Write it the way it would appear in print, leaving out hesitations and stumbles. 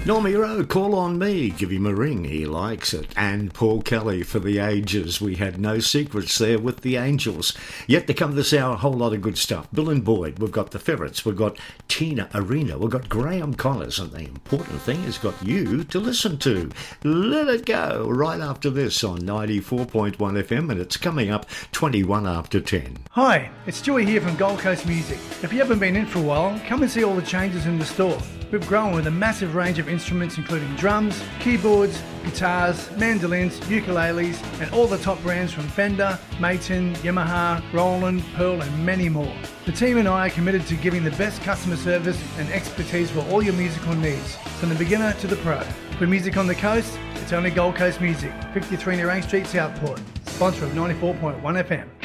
Normie Rowe, Call on Me, give him a ring, he likes it. And Paul Kelly, For the Ages, we had no secrets there with the Angels. Yet to come this hour, a whole lot of good stuff. Bill and Boyd, we've got the Ferrets, we've got Tina Arena, we've got Graham Connors, and the important thing is got you to listen to. Let it go right after this on 94.1 FM, and it's coming up 21 after 10. Hi, it's Joey here from Gold Coast Music. If you haven't been in for a while, come and see all the changes in the store. We've grown with a massive range of instruments including drums, keyboards, guitars, mandolins, ukuleles, and all the top brands from Fender, Maton, Yamaha, Roland, Pearl, and many more. The team and I are committed to giving the best customer service and expertise for all your musical needs, from the beginner to the pro. For music on the coast, it's only Gold Coast Music, 53 Nerang Street, Southport, sponsor of 94.1 FM.